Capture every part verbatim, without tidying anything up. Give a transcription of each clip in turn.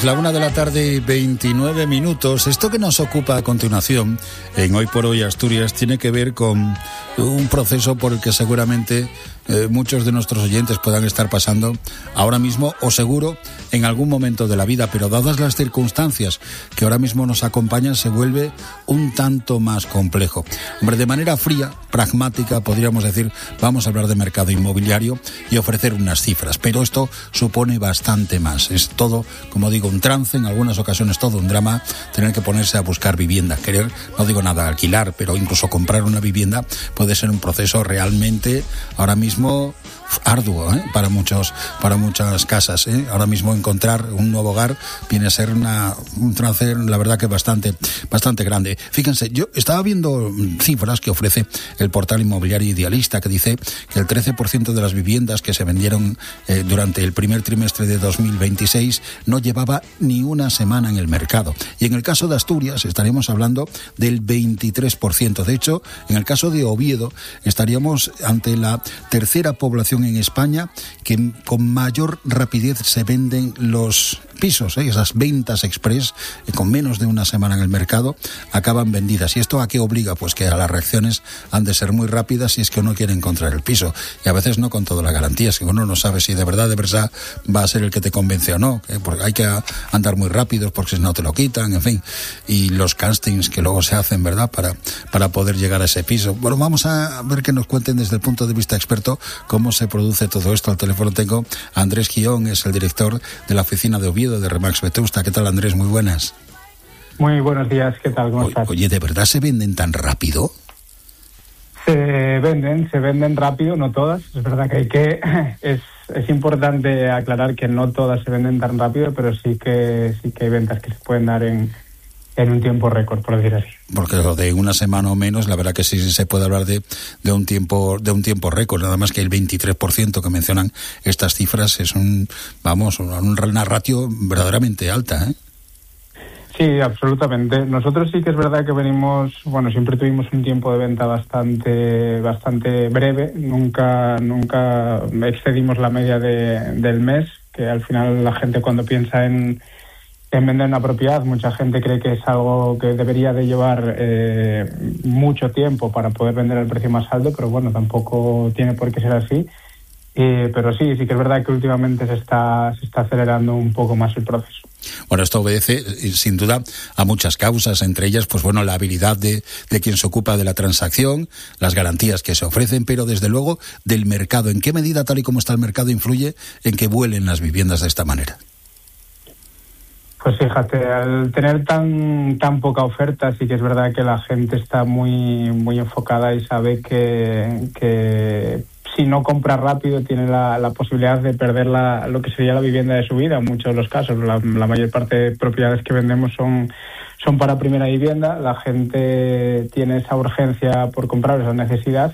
La una de la tarde, veintinueve minutos. Esto que nos ocupa a continuación, en Hoy por Hoy Asturias, tiene que ver con un proceso por el que seguramente eh, muchos de nuestros oyentes puedan estar pasando ahora mismo, o seguro en algún momento de la vida, pero dadas las circunstancias que ahora mismo nos acompañan, se vuelve un tanto más complejo. Hombre, de manera fría, pragmática, podríamos decir, vamos a hablar de mercado inmobiliario y ofrecer unas cifras, pero esto supone bastante más. Es todo, como digo, un trance, en algunas ocasiones todo un drama, tener que ponerse a buscar vivienda, querer, no digo nada, alquilar, pero incluso comprar una vivienda puede ser un proceso realmente ahora mismo arduo, ¿eh? para muchos, para muchas casas, ¿eh? Ahora mismo encontrar un nuevo hogar viene a ser una, un trance, la verdad que bastante, bastante grande. Fíjense, yo estaba viendo cifras que ofrece el portal inmobiliario Idealista, que dice que el trece por ciento de las viviendas que se vendieron eh, durante el primer trimestre de dos mil veintiséis no llevaba ni una semana en el mercado. Y en el caso de Asturias estaríamos hablando del veintitrés por ciento. De hecho, en el caso de Oviedo estaríamos ante la tercera población en España que con mayor rapidez se venden los pisos, ¿eh? Esas ventas express eh, con menos de una semana en el mercado acaban vendidas. ¿Y esto a qué obliga? Pues que a las reacciones han de ser muy rápidas si es que uno quiere encontrar el piso, y a veces no con todas las garantías, que uno no sabe si de verdad, de verdad va a ser el que te convence o no, ¿eh? Porque hay que andar muy rápidos porque si no te lo quitan, en fin, y los castings que luego se hacen, ¿verdad?, para, para poder llegar a ese piso. Bueno, vamos a ver que nos cuenten desde el punto de vista experto cómo se produce todo esto. Al teléfono tengo a Andrés Guión, es el director de la oficina de Oviedo de Remax Vetusta. ¿Qué tal, Andrés? Muy buenas. Muy buenos días, ¿qué tal? ¿Cómo o, estás? Oye, ¿de verdad se venden tan rápido? Se venden, se venden rápido, no todas. Es verdad que hay que... es, es importante aclarar que no todas se venden tan rápido, pero sí que sí que hay ventas que se pueden dar en, en un tiempo récord, por decir así. Porque lo de una semana o menos, la verdad que sí, sí se puede hablar de, de un tiempo de un tiempo récord. Nada más que el veintitrés por ciento que mencionan estas cifras es un, vamos, una ratio verdaderamente alta, ¿eh? Sí, absolutamente. Nosotros sí que es verdad que venimos, bueno, siempre tuvimos un tiempo de venta bastante bastante breve, nunca nunca excedimos la media de, del mes, que al final la gente cuando piensa en, en vender una propiedad, mucha gente cree que es algo que debería de llevar eh, mucho tiempo para poder vender al precio más alto, pero bueno, tampoco tiene por qué ser así. Eh, pero sí, sí que es verdad que últimamente se está se está acelerando un poco más el proceso. Bueno, esto obedece sin duda a muchas causas, entre ellas, pues bueno, la habilidad de, de quien se ocupa de la transacción, las garantías que se ofrecen, pero desde luego del mercado. ¿En qué medida, tal y como está el mercado, influye en que vuelen las viviendas de esta manera? Pues fíjate, al tener tan tan poca oferta, sí que es verdad que la gente está muy muy enfocada y sabe que que si no compra rápido tiene la, la posibilidad de perder la, lo que sería la vivienda de su vida. En muchos de los casos, la, la mayor parte de propiedades que vendemos son son para primera vivienda. La gente tiene esa urgencia por comprar, esa necesidad,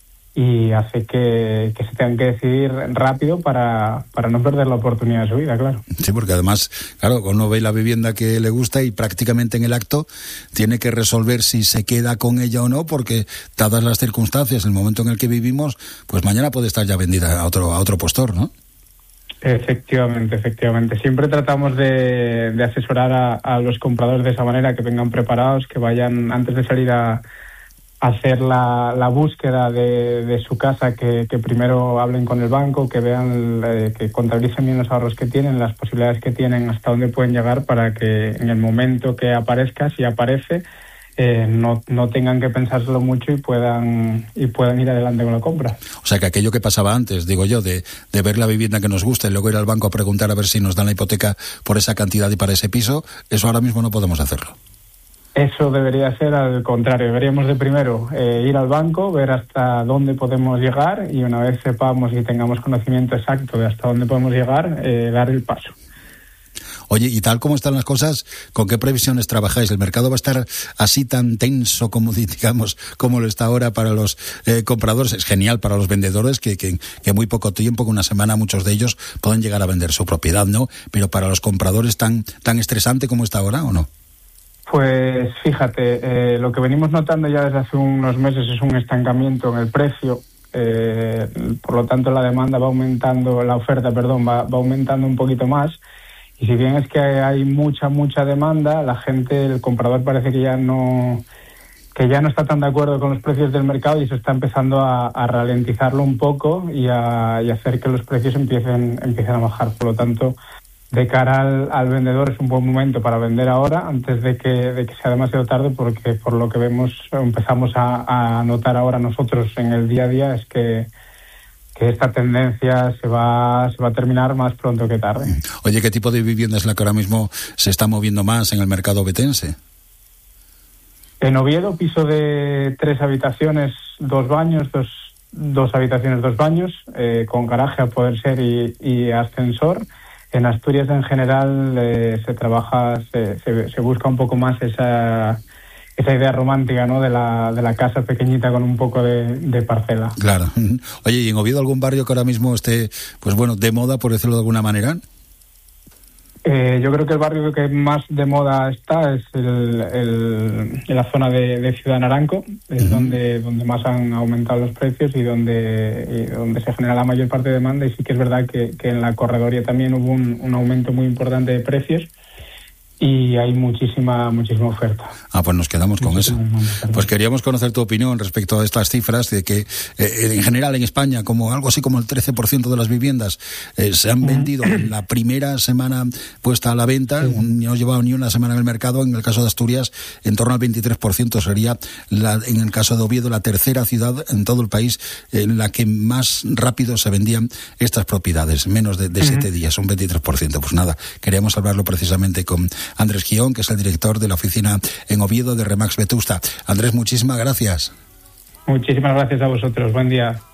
y hace que, que se tengan que decidir rápido para, para no perder la oportunidad de su vida, claro. Sí, porque además, claro, uno ve la vivienda que le gusta y prácticamente en el acto tiene que resolver si se queda con ella o no, porque dadas las circunstancias, el momento en el que vivimos, pues mañana puede estar ya vendida a otro, a otro postor, ¿no? Efectivamente, efectivamente. Siempre tratamos de, de asesorar a, a los compradores de esa manera, que vengan preparados, que vayan antes de salir a hacer la, la búsqueda de, de su casa, que, que primero hablen con el banco, que vean, eh, que contabilicen bien los ahorros que tienen, las posibilidades que tienen, hasta dónde pueden llegar, para que en el momento que aparezca, si aparece, eh, no, no tengan que pensárselo mucho y puedan y puedan ir adelante con la compra. O sea que aquello que pasaba antes, digo yo, de, de ver la vivienda que nos gusta y luego ir al banco a preguntar a ver si nos dan la hipoteca por esa cantidad y para ese piso, eso ahora mismo no podemos hacerlo. Eso debería ser al contrario. Deberíamos de primero eh, ir al banco, ver hasta dónde podemos llegar, y una vez sepamos y tengamos conocimiento exacto de hasta dónde podemos llegar, eh, dar el paso. Oye, y tal como están las cosas, ¿con qué previsiones trabajáis? ¿El mercado va a estar así tan tenso como, digamos, como lo está ahora para los eh, compradores? Es genial para los vendedores que, que, que en muy poco tiempo, con una semana, muchos de ellos pueden llegar a vender su propiedad, ¿no? Pero para los compradores, ¿tan, tan estresante como está ahora o no? Pues fíjate, eh, lo que venimos notando ya desde hace unos meses es un estancamiento en el precio. Eh, por lo tanto, la demanda va aumentando, la oferta, perdón, va, va aumentando un poquito más. Y si bien es que hay mucha, mucha demanda, la gente, el comprador parece que ya no que ya no está tan de acuerdo con los precios del mercado y eso está empezando a, a ralentizarlo un poco y a y hacer que los precios empiecen, empiecen a bajar. Por lo tanto, de cara al, al vendedor es un buen momento para vender ahora antes de que, de que sea demasiado tarde, porque por lo que vemos, empezamos a, a notar ahora nosotros en el día a día es que, que esta tendencia se va, se va a terminar más pronto que tarde. Oye, ¿qué tipo de vivienda es la que ahora mismo se está moviendo más en el mercado ovetense? En Oviedo, piso de tres habitaciones, dos baños, dos, dos habitaciones, dos baños, eh, con garaje a poder ser y, y ascensor. En Asturias en general eh, se trabaja, se, se, se busca un poco más esa esa idea romántica, ¿no? De la de la casa pequeñita con un poco de, de parcela. Claro. Oye, ¿y en Oviedo algún barrio que ahora mismo esté, pues bueno, de moda, por decirlo de alguna manera? Eh, yo creo que el barrio que más de moda está es el, el, en la zona de, de Ciudad Naranco, es uh-huh. donde donde más han aumentado los precios y donde y donde se genera la mayor parte de demanda. Y sí que es verdad que, que en la corredoria también hubo un, un aumento muy importante de precios y hay muchísima muchísima oferta. Ah, pues nos quedamos con muchísima eso. Pues queríamos conocer tu opinión respecto a estas cifras de que eh, en general en España como algo así como el trece por ciento de las viviendas eh, se han vendido uh-huh. en la primera semana puesta a la venta, uh-huh. no ha llevado ni una semana en el mercado. En el caso de Asturias en torno al veintitrés por ciento sería la, en el caso de Oviedo la tercera ciudad en todo el país en la que más rápido se vendían estas propiedades, menos de, de uh-huh. siete días, un veintitrés por ciento. Pues nada, queríamos hablarlo precisamente con Andrés Guión, que es el director de la oficina en Oviedo de Remax Vetusta. Andrés, muchísimas gracias. Muchísimas gracias a vosotros. Buen día.